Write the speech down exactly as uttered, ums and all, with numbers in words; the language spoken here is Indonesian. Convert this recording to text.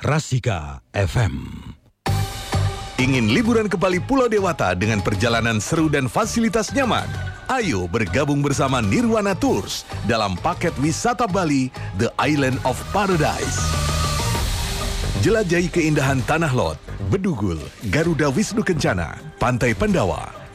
Rasika F M. Ingin liburan ke Bali Pulau Dewata dengan perjalanan seru dan fasilitas nyaman? Ayo bergabung bersama Nirwana Tours dalam paket wisata Bali, The Island of Paradise. Jelajahi keindahan Tanah Lot, Bedugul, Garuda Wisnu Kencana, Pantai Pendawa,